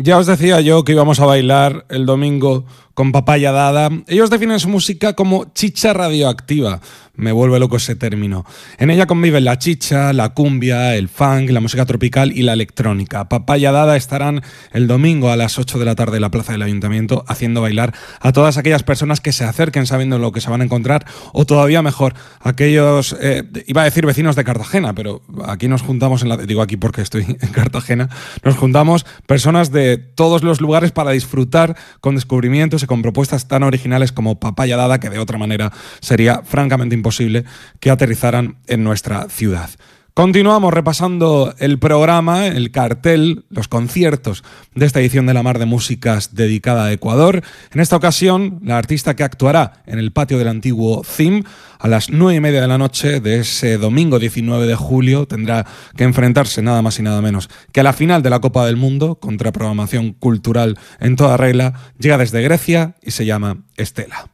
Ya os decía yo que íbamos a bailar el domingo con Papaya Dada. Ellos definen su música como chicha radioactiva. Me vuelve loco ese término. En ella conviven la chicha, la cumbia, el funk, la música tropical y la electrónica. Papaya Dada estarán el domingo a las 8 de la tarde en la plaza del Ayuntamiento haciendo bailar a todas aquellas personas que se acerquen sabiendo lo que se van a encontrar, o todavía mejor, aquellos, iba a decir vecinos de Cartagena, pero aquí nos juntamos, digo aquí porque estoy en Cartagena, nos juntamos personas de todos los lugares para disfrutar con descubrimientos y con propuestas tan originales como Papaya Dada, que de otra manera sería francamente imposible que aterrizaran en nuestra ciudad. Continuamos repasando el programa, el cartel, los conciertos de esta edición de La Mar de Músicas dedicada a Ecuador. En esta ocasión, la artista que actuará en el patio del antiguo CIM a las 9:30 de la noche de ese domingo 19 de julio tendrá que enfrentarse nada más y nada menos que a la final de la Copa del Mundo contra programación cultural en toda regla. Llega desde Grecia y se llama Estela.